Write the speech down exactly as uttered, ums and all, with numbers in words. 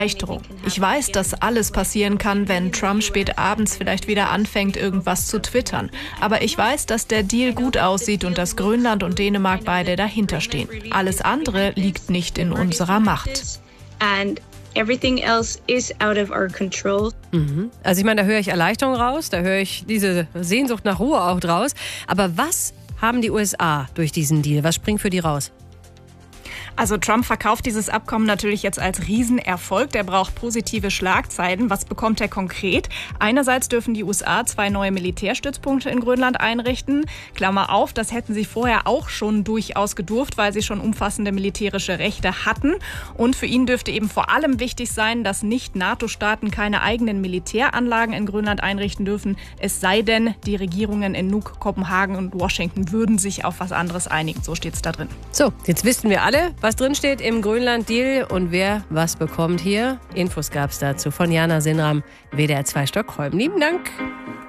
Erleichterung. Ich weiß, dass alles passieren kann, wenn Trump spät abends vielleicht wieder anfängt, irgendwas zu twittern. Aber ich weiß, dass der Deal gut aussieht und dass Grönland und Dänemark beide dahinter stehen. Alles andere liegt nicht in unserer Macht. Everything else is out of our control. Mhm. Also ich meine, da höre ich Erleichterung raus, da höre ich diese Sehnsucht nach Ruhe auch draus. Aber was haben die U S A durch diesen Deal? Was springt für die raus? Also Trump verkauft dieses Abkommen natürlich jetzt als Riesenerfolg. Der braucht positive Schlagzeilen. Was bekommt er konkret? Einerseits dürfen die U S A zwei neue Militärstützpunkte in Grönland einrichten. Klammer auf, das hätten sie vorher auch schon durchaus gedurft, weil sie schon umfassende militärische Rechte hatten. Und für ihn dürfte eben vor allem wichtig sein, dass Nicht-NATO-Staaten keine eigenen Militäranlagen in Grönland einrichten dürfen. Es sei denn, die Regierungen in Nuuk, Kopenhagen und Washington würden sich auf was anderes einigen. So steht es da drin. So, jetzt wissen wir alle, was drin steht im Grönland-Deal und wer was bekommt hier. Infos gab es dazu von Jana Sinram, W D R zwei Stockholm. Lieben Dank.